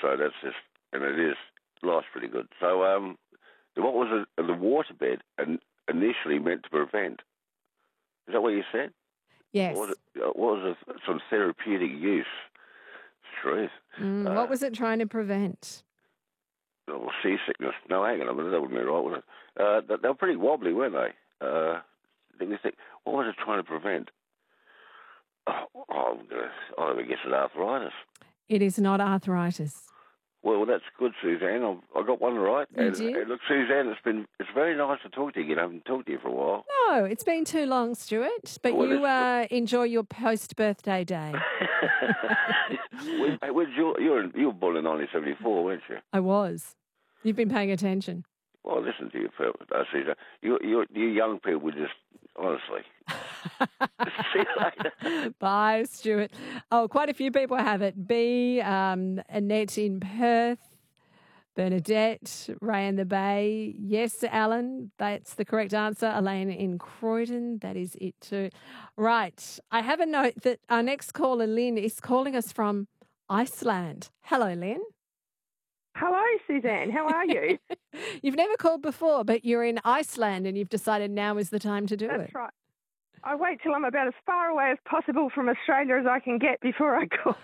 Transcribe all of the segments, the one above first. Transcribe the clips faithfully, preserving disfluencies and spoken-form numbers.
So that's just, and it is, life's pretty good. So um, what was it, the waterbed initially meant to prevent? Is that what you said? Yes. What was, it, what was it, some therapeutic use? Truth. Mm, uh, what was it trying to prevent? Oh, seasickness. No, hang on a minute. That wouldn't be right, would it? Uh, they, they were pretty wobbly, weren't they? Uh, let me think. What was it trying to prevent? Oh, oh, I'm gonna, I guess it's arthritis. It is not arthritis. Well, that's good, Suzanne. I've, I got one right. You and, did? and look, Suzanne, it's been it's very nice to talk to you again. I haven't talked to you for a while. No, it's been too long, Stuart. But Well, you uh, enjoy your post-birthday day. when, when you, you, were, you were born in nineteen seventy-four, weren't you? I was. You've been paying attention. Well, listen to you, uh, Suzanne. You, you, you young people just, honestly. See you later. Bye, Stuart. Oh, quite a few people have it. B, um, Annette in Perth, Bernadette, Ray in the Bay. Yes, Alan, that's the correct answer. Elaine in Croydon, that is it too. Right, I have a note that our next caller, Lynn, is calling us from Iceland. Hello, Lynn. Hello, Suzanne. How are you? You've never called before, but you're in Iceland and you've decided now is the time to do That's it. That's right. I wait till I'm about as far away as possible from Australia as I can get before I call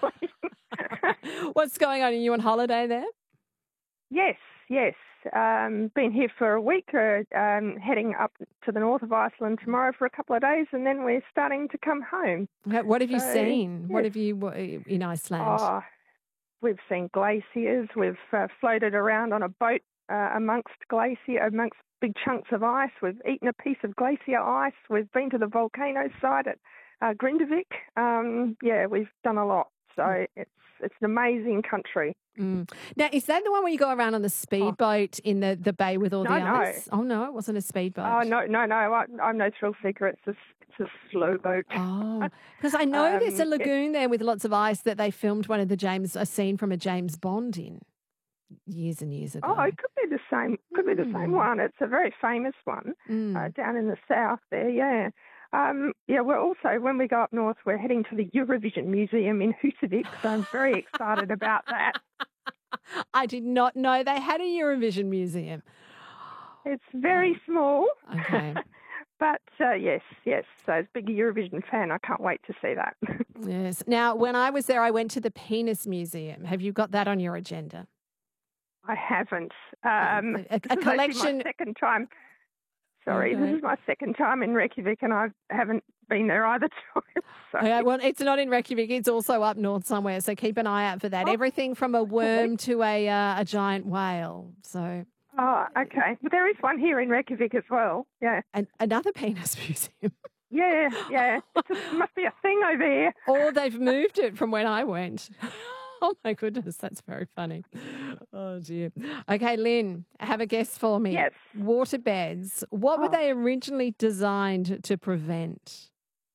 in. What's going on? Are you on holiday there? Yes, yes. Um, been here for a week, uh, um, heading up to the north of Iceland tomorrow for a couple of days, and then we're starting to come home. What have you so, seen? Yes. What have you in Iceland? Oh, we've seen glaciers. We've uh, floated around on a boat uh, amongst glacier, amongst big chunks of ice. We've eaten a piece of glacier ice. We've been to the volcano site at uh, Grindavik. Um, yeah, we've done a lot. So mm. it's it's an amazing country. Mm. Now, is that the one where you go around on the speedboat oh. in the, the bay with all no, the ice? No. Oh, no, it wasn't a speedboat. Oh, no, no, no. I, I'm no thrill seeker. It's a, it's a slow boat. Oh, because I know um, there's a lagoon it, there with lots of ice that they filmed one of the James, a scene from a James Bond in years and years ago. Oh, it could be the same. Could be the mm. same one. It's a very famous one mm. uh, down in the south there. Yeah. Um, yeah, we're also, when we go up north, we're heading to the Eurovision Museum in Husavik, so I'm very excited about that. I did not know they had a Eurovision Museum. It's very oh. small. Okay. But, uh, yes, yes, so as a big Eurovision fan, I can't wait to see that. Yes. Now, when I was there, I went to the Penis Museum. Have you got that on your agenda? I haven't. Um, a, a, a this collection. Is my second time. Sorry, okay. This is my second time in Reykjavik, and I haven't been there either time. So. Okay, well, it's not in Reykjavik; it's also up north somewhere. So keep an eye out for that. Oh, Everything from a worm okay. to a uh, a giant whale. So. Oh, okay. But there is one here in Reykjavik as well. Yeah. And another penis museum. Yeah, yeah. It must be a thing over here. Or they've moved it from when I went. Oh, my goodness, that's very funny. Oh, dear. Okay, Lynn, have a guess for me. Yes. Waterbeds, what oh. were they originally designed to prevent?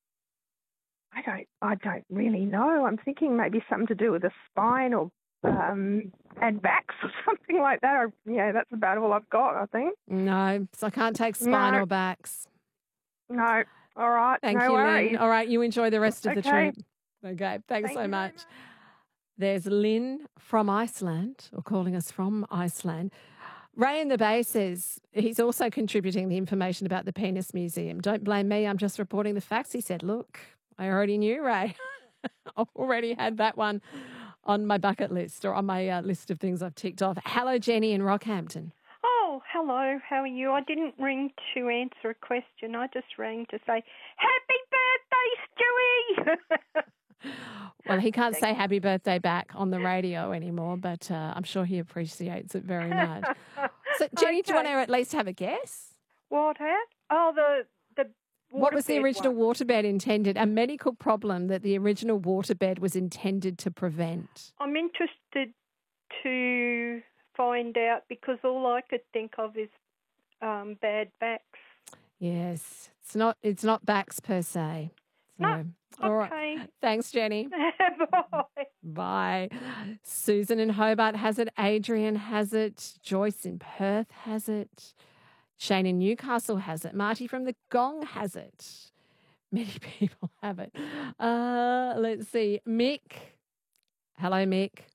I don't I don't really know. I'm thinking maybe something to do with the spine or um, and backs or something like that. Or, yeah, that's about all I've got, I think. No, so I can't take spine no. or backs. No. All right. Thank no you, worries. Lynn. All right, you enjoy the rest of okay. the trip. Okay, thanks Thank so you much. much. There's Lynn from Iceland, or calling us from Iceland. Ray in the Bay says he's also contributing the information about the Penis Museum. Don't blame me, I'm just reporting the facts. He said, look, I already knew, Ray. I already had that one on my bucket list or on my uh, list of things I've ticked off. Hello, Jenny in Rockhampton. Oh, hello. How are you? I didn't ring to answer a question. I just rang to say, happy birthday, Stewie! Well, he can't say happy birthday back on the radio anymore, but uh, I'm sure he appreciates it very much. So, Jenny, okay. do you want to at least have a guess? What at? Oh, the the What was the original one. waterbed intended? A medical problem that the original waterbed was intended to prevent. I'm interested to find out because all I could think of is um, bad backs. Yes, it's not. It's not backs per se. So, no. All okay. right. Thanks, Jenny. Bye. Bye. Susan in Hobart has it. Adrian has it. Joyce in Perth has it. Shane in Newcastle has it. Marty from the Gong has it. Many people have it. Uh, let's see. Mick. Hello, Mick.